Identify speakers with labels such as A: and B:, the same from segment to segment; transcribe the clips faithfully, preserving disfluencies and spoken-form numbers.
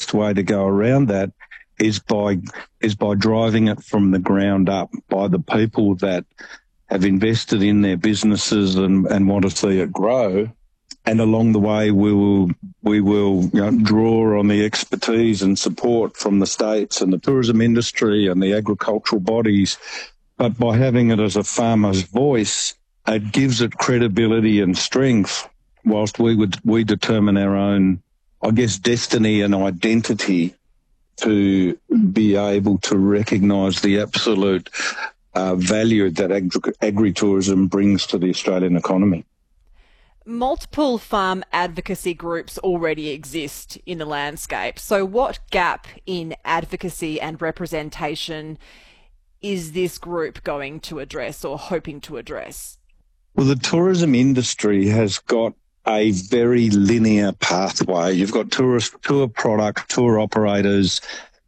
A: best way to go around that is by is by driving it from the ground up, by the people that have invested in their businesses and, and want to see it grow. And along the way, we will we will you know, draw on the expertise and support from the states and the tourism industry and the agricultural bodies. But by having it as a farmer's voice, it gives it credibility and strength, whilst we would we determine our own, I guess, destiny and identity to be able to recognise the absolute uh, value that agri- agritourism brings to the Australian economy.
B: Multiple farm advocacy groups already exist in the landscape. So what gap in advocacy and representation is this group going to address or hoping to address?
A: Well, the tourism industry has got a very linear pathway. You've got tourist, tour product, tour operators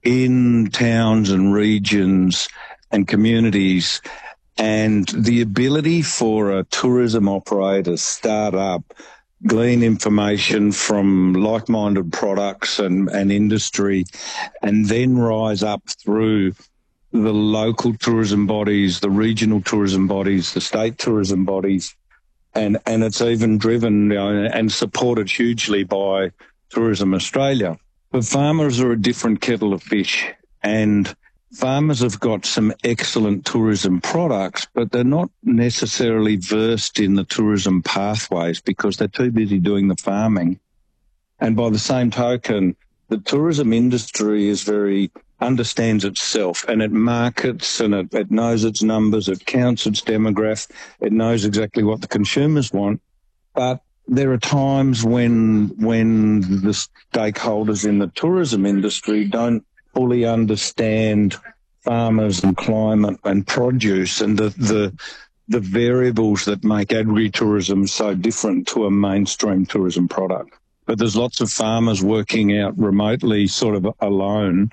A: in towns and regions and communities. And the ability for a tourism operator to start up, glean information from like-minded products and, and industry, and then rise up through the local tourism bodies, the regional tourism bodies, the state tourism bodies, and, and it's even driven you know, and supported hugely by Tourism Australia. But farmers are a different kettle of fish, and farmers have got some excellent tourism products, but they're not necessarily versed in the tourism pathways because they're too busy doing the farming. And by the same token, the tourism industry is very understands itself, and it markets and it, it knows its numbers, it counts its demographic, it knows exactly what the consumers want. But there are times when when the stakeholders in the tourism industry don't fully understand farmers and climate and produce and the the, the variables that make agritourism so different to a mainstream tourism product. But there's lots of farmers working out remotely, sort of alone.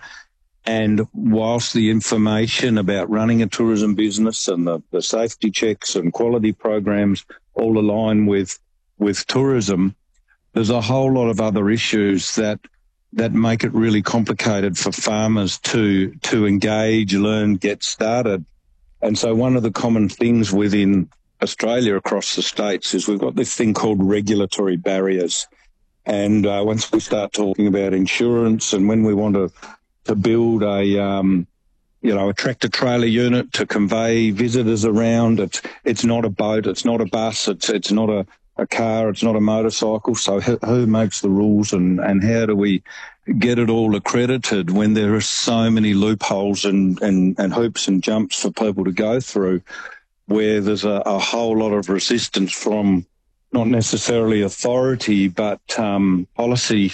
A: And whilst the information about running a tourism business and the, the safety checks and quality programs all align with, with tourism, there's a whole lot of other issues that that make it really complicated for farmers to to engage, learn, get started. And so one of the common things within Australia across the states is we've got this thing called regulatory barriers. And uh, once we start talking about insurance and when we want to to build a, um, you know, a tractor trailer unit to convey visitors around. It's it's not a boat, it's not a bus, it's it's not a, a car, it's not a motorcycle. So who, who makes the rules and, and how do we get it all accredited when there are so many loopholes and, and, and hoops and jumps for people to go through, where there's a, a whole lot of resistance from not necessarily authority but um, policy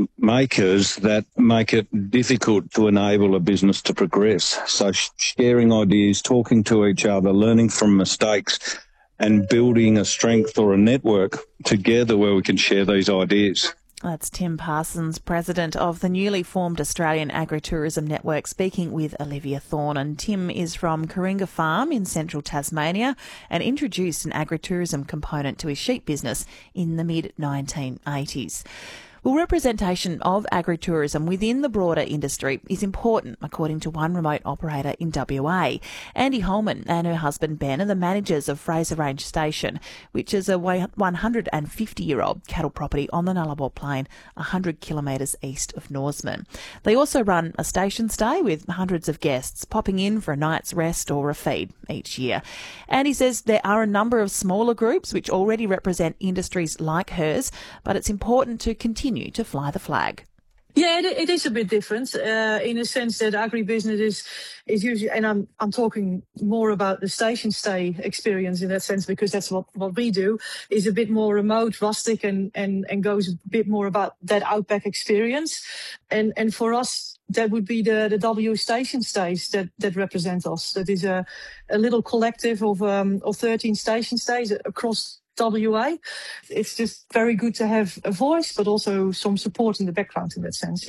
A: makers that make it difficult to enable a business to progress. So sharing ideas, talking to each other, learning from mistakes and building a strength or a network together where we can share these ideas.
C: That's Tim Parsons, President of the newly formed Australian Agritourism Network, speaking with Olivia Thorne. And Tim is from Coringa Farm in central Tasmania and introduced an agritourism component to his sheep business in the mid nineteen eighties. Well, representation of agritourism within the broader industry is important, according to one remote operator in W A. Andy Holman and her husband Ben are the managers of Fraser Range Station, which is a one hundred fifty-year-old cattle property on the Nullarbor Plain, one hundred kilometres east of Norseman. They also run a station stay with hundreds of guests popping in for a night's rest or a feed each year. Andy says there are a number of smaller groups which already represent industries like hers, but it's important to continue to fly the flag.
D: Yeah, it, it is a bit different uh, in a sense that agribusiness is is usually, and I'm I'm talking more about the station stay experience in that sense because that's what, what we do, is a bit more remote, rustic, and and and goes a bit more about that outback experience. And and for us, that would be the the W station stays that that represent us. That is a a little collective of um of thirteen station stays across W A. It's just very good to have a voice, but also some support in the background in that sense, yeah.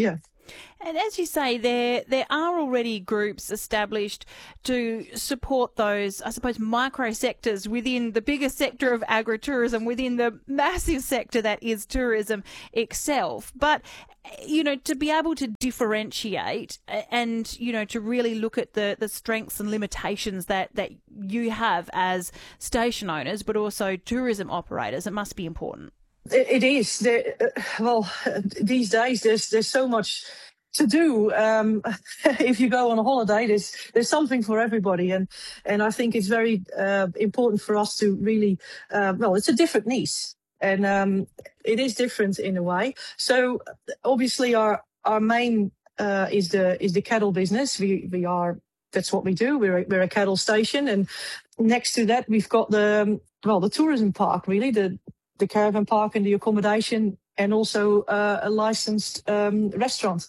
C: And as you say, there there are already groups established to support those, I suppose, micro sectors within the bigger sector of agritourism, within the massive sector that is tourism itself. But, you know, to be able to differentiate and, you know, to really look at the, the strengths and limitations that, that you have as station owners, but also tourism operators, it must be important.
D: It, it is. There, uh, well, these days there's there's so much to do. Um, if you go on a holiday, there's there's something for everybody, and and I think it's very uh, important for us to really. Uh, well, it's a different niche, and um, it is different in a way. So obviously, our our main uh, is the is the cattle business. We we are that's what we do. We're a, we're a cattle station, and next to that, we've got the well the tourism park, really the. the caravan park and the accommodation, and also uh, a licensed um, restaurant.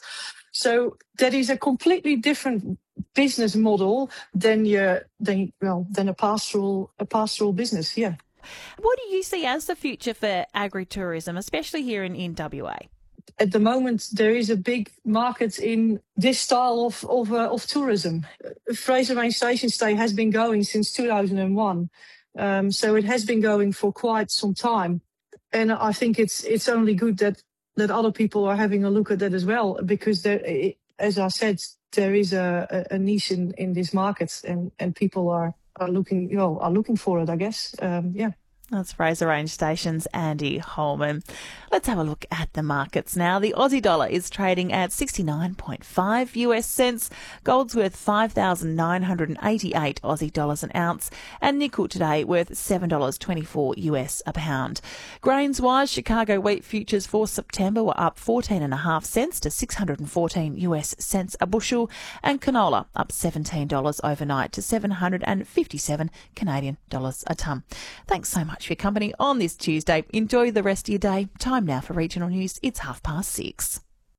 D: So that is a completely different business model than your than well than a pastoral a pastoral business. Yeah.
C: What do you see as the future for agritourism, especially here in, in W A?
D: At the moment, there is a big market in this style of of, uh, of tourism. Fraser Range Station Stay has been going since two thousand one. Um, so it has been going for quite some time, and I think it's it's only good that, that other people are having a look at that as well, because there, it, as I said, there is a, a niche in, in this market, and, and people are, are looking you know are looking for it, I guess. Um, yeah.
C: That's Fraser Range Station's Andy Holman. Let's have a look at the markets now. The Aussie dollar is trading at sixty-nine point five U S cents. Gold's worth five thousand nine hundred eighty-eight Aussie dollars an ounce. And nickel today worth seven dollars twenty-four U S a pound. Grains-wise, Chicago wheat futures for September were up fourteen point five cents to six hundred fourteen U S cents a bushel. And canola up seventeen dollars overnight to seven hundred fifty-seven Canadian dollars a tonne. Thanks so much for your company on this Tuesday. Enjoy the rest of your day. Time now for regional news. It's half past six.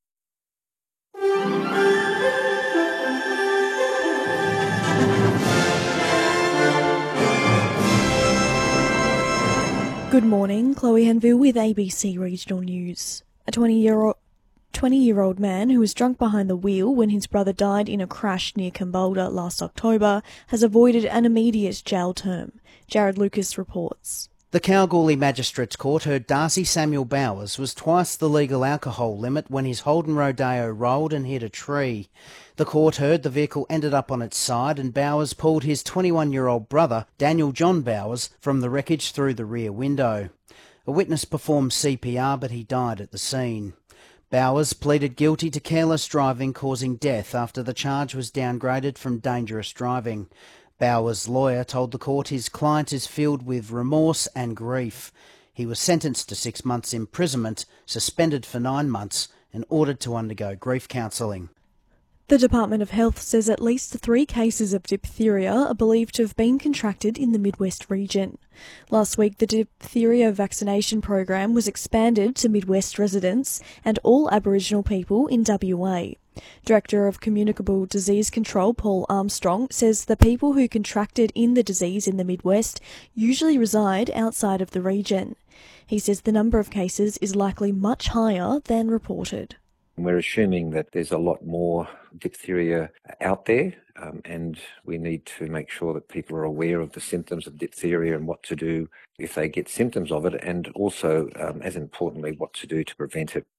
E: Good morning, Chloe Henville with A B C Regional News. A twenty-year-old twenty-year-old man who was drunk behind the wheel when his brother died in a crash near Kambalda last October has avoided an immediate jail term. Jared Lucas reports.
F: The Kalgoorlie Magistrates Court heard Darcy Samuel Bowers was twice the legal alcohol limit when his Holden Rodeo rolled and hit a tree. The court heard the vehicle ended up on its side and Bowers pulled his twenty-one-year-old brother, Daniel John Bowers, from the wreckage through the rear window. A witness performed C P R, but he died at the scene. Bowers pleaded guilty to careless driving causing death after the charge was downgraded from dangerous driving. Bowers' lawyer told the court his client is filled with remorse and grief. He was sentenced to six months imprisonment, suspended for nine months and ordered to undergo grief counselling.
E: The Department of Health says at least three cases of diphtheria are believed to have been contracted in the Midwest region. Last week, the diphtheria vaccination program was expanded to Midwest residents and all Aboriginal people in W A. Director of Communicable Disease Control Paul Armstrong says the people who contracted in the disease in the Midwest usually reside outside of the region. He says the number of cases is likely much higher than reported.
G: We're assuming that there's a lot more diphtheria out there, um, and we need to make sure that people are aware of the symptoms of diphtheria and what to do if they get symptoms of it, and also, um, as importantly, what to do to prevent it.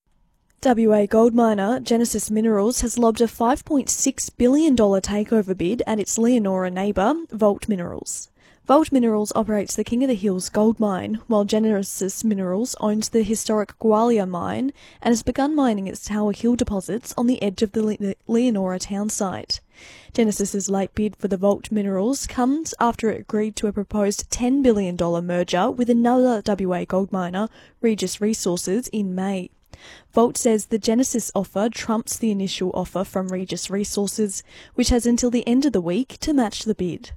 E: W A gold miner Genesis Minerals has lobbed a five point six billion dollars takeover bid at its Leonora neighbour, Vault Minerals. Vault Minerals operates the King of the Hills gold mine, while Genesis Minerals owns the historic Gwalia mine and has begun mining its Tower Hill deposits on the edge of the Le- Leonora town site. Genesis's late bid for the Vault Minerals comes after it agreed to a proposed ten billion dollars merger with another W A gold miner, Regis Resources, in May. Vault says the Genesis offer trumps the initial offer from Regis Resources, which has until the end of the week to match the bid.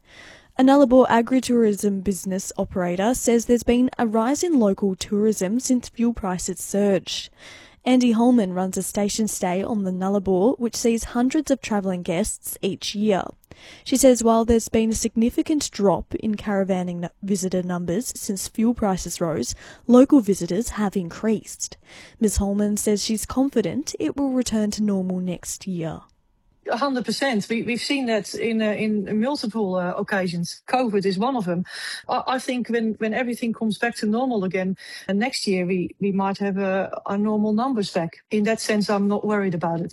E: A Nullarbor agritourism business operator says there's been a rise in local tourism since fuel prices surged. Andy Holman runs a station stay on the Nullarbor, which sees hundreds of travelling guests each year. She says while there's been a significant drop in caravanning visitor numbers since fuel prices rose, local visitors have increased. Miz Holman says she's confident it will return to normal next year.
D: one hundred percent. We, we've seen that in uh, in multiple uh, occasions. COVID is one of them. I, I think when, when everything comes back to normal again, and next year we, we might have uh, our normal numbers back. In that sense, I'm not worried about it.